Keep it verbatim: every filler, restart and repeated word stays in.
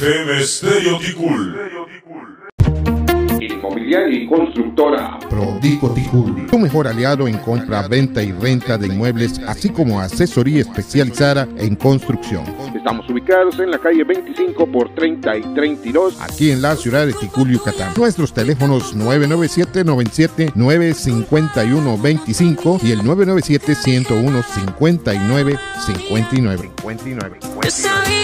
F M Stereo Ticul. Inmobiliaria y constructora Prodico Ticul, tu mejor aliado en compra, venta y renta de inmuebles, así como asesoría especializada en construcción. Estamos ubicados en la calle veinticinco por treinta y treinta y dos, aquí en la ciudad de Ticul, Yucatán. Nuestros teléfonos nueve nueve siete, noventa y siete, nueve cinco uno, veinticinco y el nueve nueve siete, ciento uno, cincuenta y nueve cincuenta y nueve.